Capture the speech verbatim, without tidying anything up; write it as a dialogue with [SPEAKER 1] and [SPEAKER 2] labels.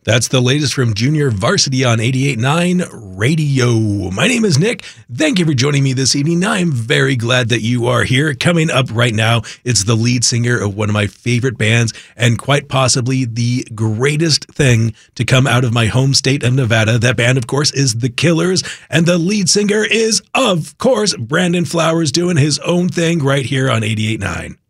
[SPEAKER 1] That's the latest from Junior Varsity on eighty-eight point nine Radio. My name is Nick. Thank you for joining me this evening. I'm very glad that you are here. Coming up right now, it's the lead singer of one of my favorite bands and quite possibly the greatest thing to come out of my home state of Nevada. That band, of course, is The Killers, and the lead singer is, of course, Brandon Flowers doing his own thing right here on eighty-eight point nine.